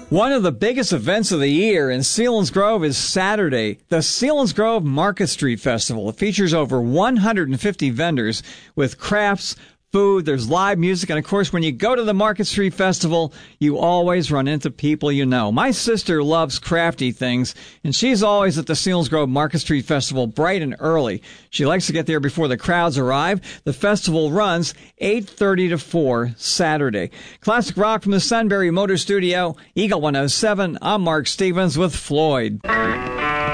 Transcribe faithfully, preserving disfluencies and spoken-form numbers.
One of the biggest events of the year in Selinsgrove is Saturday, the Selinsgrove Market Street Festival. It features over one hundred fifty vendors with crafts, food, there's live music, and of course, when you go to the Market Street Festival, you always run into people you know. My sister loves crafty things, and she's always at the Selinsgrove Market Street Festival bright and early. She likes to get there before the crowds arrive. The festival runs eight thirty to four Saturday. Classic rock from the Sunbury Motor Studio, Eagle one oh seven. I'm Mark Stevens with Floyd.